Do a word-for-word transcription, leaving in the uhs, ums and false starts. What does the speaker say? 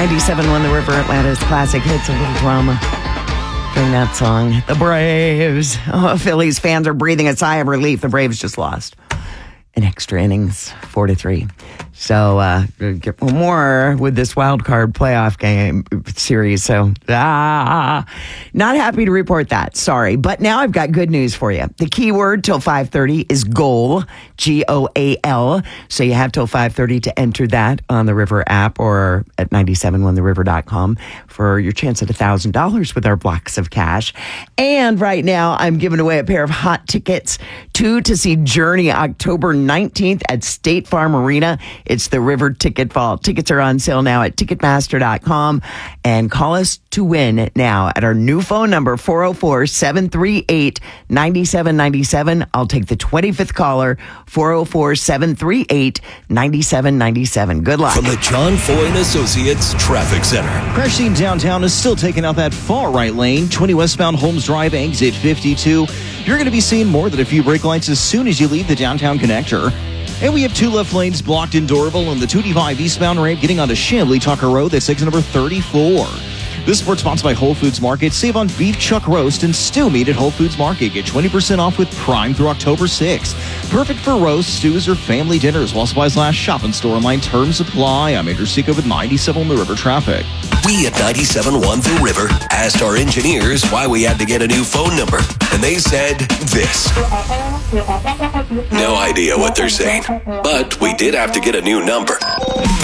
ninety-seven one The River, Atlanta's classic hits, a little drama during that song. The Braves. Oh, Phillies fans are breathing a sigh of relief. The Braves just lost in extra innings, four to three. So, uh, get more with this wild card playoff game series. So, ah, not happy to report that. Sorry. But now I've got good news for you. The keyword till five thirty is goal, G O A L. So you have till five thirty to enter that on the River app or at nine seven one the river dot com for your chance at one thousand dollars with our blocks of cash. And right now I'm giving away a pair of hot tickets, two to see Journey October nineteenth at State Farm Arena. It's the River Ticket Vault. Tickets are on sale now at ticketmaster dot com. And call us to win now at our new phone number, four oh four, seven three eight, nine seven nine seven. I'll take the twenty-fifth caller, four oh four, seven three eight, nine seven nine seven. Good luck. From the John Foy and Associates Traffic Center. Crash scene downtown is still taking out that far right lane, twenty westbound Holmes Drive, exit fifty-two. You're going to be seeing more than a few brake lights as soon as you leave the downtown connector. And we have two left lanes blocked in Doraville and the two eighty-five eastbound ramp getting onto Chambly Tucker Road. That's exit number thirty-four. This sports sponsored by Whole Foods Market. Save on beef chuck roast and stew meat at Whole Foods Market. Get twenty percent off with Prime through October sixth. Perfect for roast, stews, or family dinners. While supplies last, shop and store online. Terms apply. I'm Andrew Seco with ninety-seven The River Traffic. We at ninety-seven one The River asked our engineers why we had to get a new phone number. And they said this. No idea what they're saying. But we did have to get a new number.